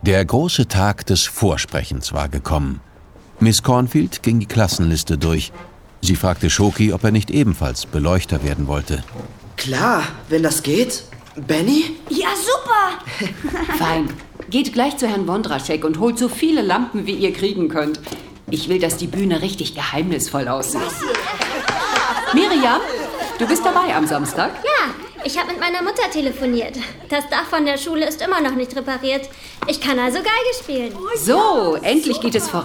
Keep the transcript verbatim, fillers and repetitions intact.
Der große Tag des Vorsprechens war gekommen. Miss Cornfield ging die Klassenliste durch. Sie fragte Schoki, ob er nicht ebenfalls Beleuchter werden wollte. Klar, wenn das geht. Benny? Ja, super! Fein. Geht gleich zu Herrn Wondraschek und holt so viele Lampen, wie ihr kriegen könnt. Ich will, dass die Bühne richtig geheimnisvoll aussieht. Miriam, du bist dabei am Samstag? Ja, ich habe mit meiner Mutter telefoniert. Das Dach von der Schule ist immer noch nicht repariert. Ich kann also Geige spielen. So, endlich geht es voran.